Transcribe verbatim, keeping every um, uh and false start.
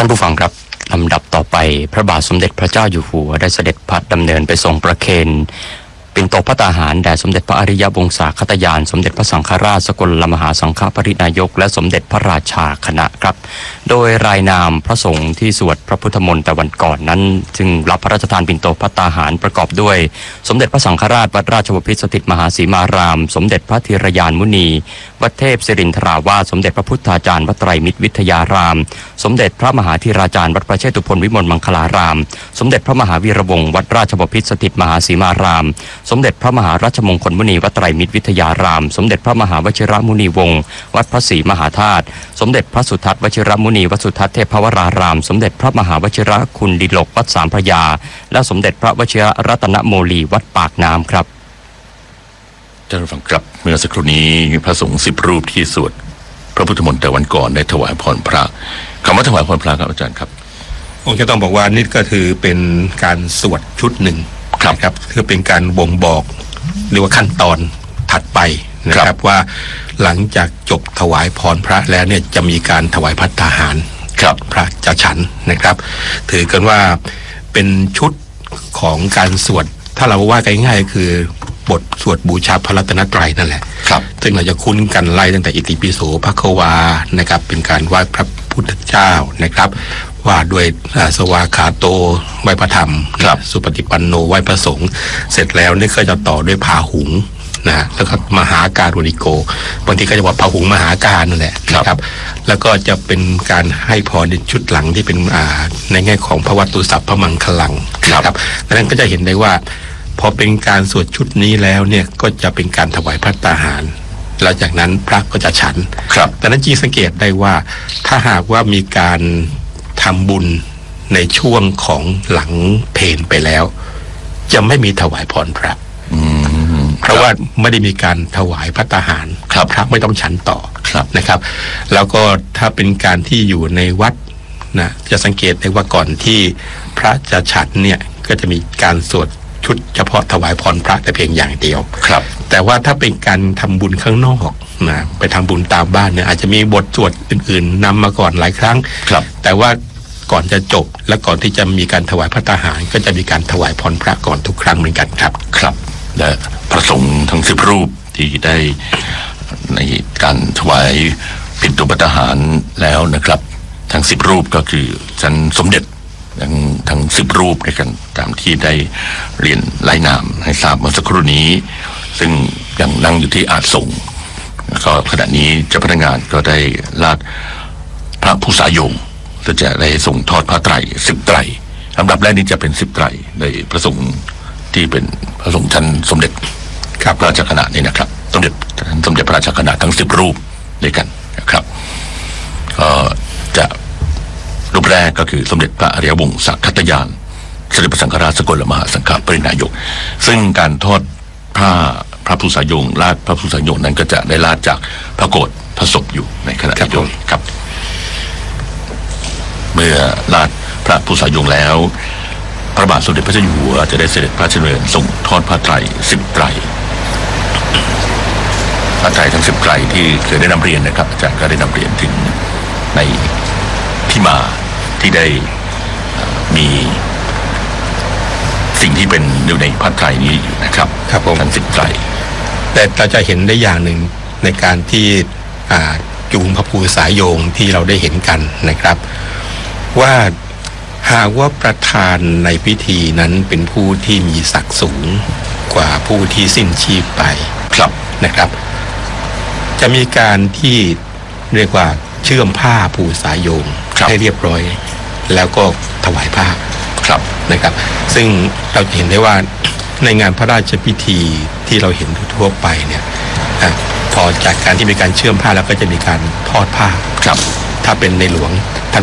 านผู้ฟังครับลำดับต่อไปพระบาทสมเด็จพระเจ้าอยู่หัวได้เสด็จพระดำเนินไปทรงประเคนปิ่นโตภัตตาหารแด่สมเด็จพระอริยวงศาคตยานสมเด็จพระสังฆราชสกลมหาสังฆปรินายกและสมเด็จพระราชาคณะครับโดยรายนามพระสงฆ์ที่สวดพระพุทธมนต์แต่วันก่อนนั้นจึงรับพระราชทานปิ่นโตภัตตาหารประกอบด้วยสมเด็จพระสังฆราชวัดราชบพิตรสถิตมหาสีมารามสมเด็จพระธีรยานมุนีวัดเทพศิรินทราวาสสมเด็จพระพุทธาจารย์วัดไตรมิตรวิทยารามสมเด็จพระมหาธีราจารย์วัดประเชตุพนวิมลมังคลารามสมเด็จพระมหาวีระวงศ์วัดราชบพิตรสถิตมหาสีมารามสมเด็จพระมหาราชมงคลมุนีวัดไตรมิตรวิทยารามสมเด็จพระมหาวชิรมุนีวงศ์วัดพระศรีมหาธาตุสมเด็จพระสุทัศน์วชิรมุนีวัดสุทัศน์เทพวรารามสมเด็จพระมหาวชิรคุณดิลกวัดสามพระยาและสมเด็จพระวชิรรัตนโมลีวัดปากน้ำครับท่านผู้ฟังครับเมื่อสักครู่นี้พระสงฆ์สิบรูปที่สวดพระพุทธมนต์แต่วันก่อนได้ถวายพรพระคำว่าถวายพรพระครับอาจารย์ครับผมจะต้องบอกว่านี่ก็คือเป็นการสวดชุดหนึ่งครับครับคือเป็นการบ่งบอกหรือว่าขั้นตอนถัดไปนะครับว่าหลังจากจบถวายพรพระแล้วเนี่ยจะมีการถวายภัตตาหารครับพระจะฉันนะครับถือกันว่าเป็นชุดของการสวดถ้าเราว่ากันง่ายๆคือบทสวดบูชาพระรัตนตรัยนั่นแหละครับซึ่งเราจะคุ้นกันไล่ตั้งแต่อิติปิโสภควานะครับเป็นการไหว้พระพุทธเจ้านะครับว่าด้วยสวากขาโตไหว้พระธรรมสุปฏิปันโนไหว้พระสงฆ์เสร็จแล้วนี่ก็จะต่อด้วยพาหุงนะแล้วก็มหาการุณิโกบางทีก็จะว่าพาหุงมหาการนั่นแหละนะครับแล้วก็จะเป็นการให้พรในชุดหลังที่เป็นในแง่ของพระวัตตุสัพพมังคลังนะครับดังนั้นก็จะเห็นได้ว่าพอเป็นการสวดชุดนี้แล้วเนี่ยก็จะเป็นการถวายภัตตาหารหลังจากนั้นพระก็จะฉันครับดังนั้นจีสังเกตได้ว่าถ้าหากว่ามีการทำบุญในช่วงของหลังเพลไปแล้วจะไม่มีถวายพรพระเพราะว่าไม่ได้มีการถวายภัตตาหารพระไม่ต้องฉันต่อนะครับแล้วก็ถ้าเป็นการที่อยู่ในวัดนะจะสังเกตได้ว่าก่อนที่พระจะฉันเนี่ยก็จะมีการสวดชุดเฉพาะถวายพรพระแต่เพียงอย่างเดียวครับแต่ว่าถ้าเป็นการทำบุญข้างนอกนะไปทำบุญตามบ้านเนี่ยอาจจะมีบทสวดอื่นๆนำมาก่อนหลายครั้งครับแต่ว่าก่อนจะจบและก่อนที่จะมีการถวายภัตตาหารก็จะมีการถวายพรพระก่อนทุกครั้งเหมือนกันครับครับและพระสงฆ์ทั้งสิบรูปที่ได้ในการถวายปิ่นโตภัตตาหารแล้วนะครับทั้งสิบรูปก็คือท่านสมเด็จทั้งทั้งสิบรูปด้วยกันตามที่ได้เรียนรายนามให้ทราบเมื่อสักครู่นี้ซึ่งยังนั่งอยู่ที่อาสงฆ์ก็ขณะนี้เจ้าพนักงานก็ได้ลาดพระผู้สายงก็จะได้ส่งทอดพระไตรสิบไตรลำดับแรกนี้จะเป็นสิบไตรในพระสงฆ์ที่เป็นพระสงฆ์ชั้นสมเด็จครับราชคณะนี่นะครับสมเด็จสมเด็จพระราชคณะทั้งสิบรูปด้วยกันนะครับก็จะรูปแรกก็คือสมเด็จพระอริยวงศาคตยานสมเด็จพระสังฆราชสกลมหาสังฆปรินายกซึ่งการทอดผ้าพระผู้สายงลาดพระผู้สายงนั้นก็จะได้ลาดจากพระโกฐพระศพอยู่ในขณะนี้ด้วยครับเมื่อลาดพระผู้สายงแล้วพระบาทสมเด็จพระเจ้าอยู่หัวจะได้เสด็จพระราชดำเนินส่งทอดพระไตรสิบไตรพระไตรทั้งสิบไตรที่เคยได้นำเรียนนะครับอาจารย์ก็ได้นำเรียนถึงในที่มาที่ได้มีสิ่งที่เป็นอยู่ในพระไตรนี้อยู่นะครับครับผมทั้งสิบไตรแต่เราจะเห็นได้อย่างหนึ่งในการที่จูงพระภูสายโยงที่เราได้เห็นกันนะครับว่าหากว่าประธานในพิธีนั้นเป็นผู้ที่มีศักดิ์สูงกว่าผู้ที่สิ้นชีพไปครับนะครับจะมีการที่เรียกว่าเชื่อมผ้าภูสายโยงให้เรียบร้อยแล้วก็ถวายผ้าครับนะครับซึ่งเราจะเห็นได้ว่าในงานพระราชพิธีที่เราเห็นทั่วไปเนี่ยพอจากการที่มีการเชื่อมผ้าแล้วก็จะมีการทอดผ้าครับถ้าเป็นในหลวงท่าน